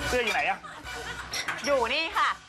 เสื้ออยู่ไหนอะอยู่นี่ค่ะ